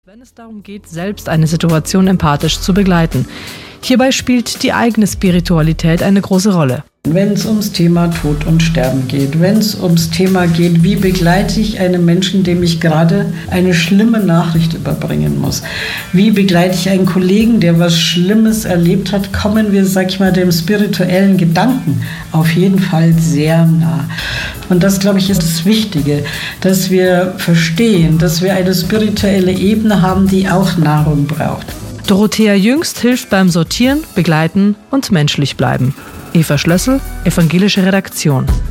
Wenn es darum geht, selbst eine Situation empathisch zu begleiten. Hierbei spielt die eigene Spiritualität eine große Rolle. Wenn es ums Thema Tod und Sterben geht, wenn es ums Thema geht, wie begleite ich einen Menschen, dem ich gerade eine schlimme Nachricht überbringen muss? Wie begleite ich einen Kollegen, der was Schlimmes erlebt hat? Kommen wir, dem spirituellen Gedanken auf jeden Fall sehr nah. Und das, glaube ich, ist das Wichtige, dass wir verstehen, dass wir eine spirituelle Ebene haben, die auch Nahrung braucht. Dorothea Jüngst hilft beim Sortieren, Begleiten und menschlich bleiben. Eva Schlössel, evangelische Redaktion.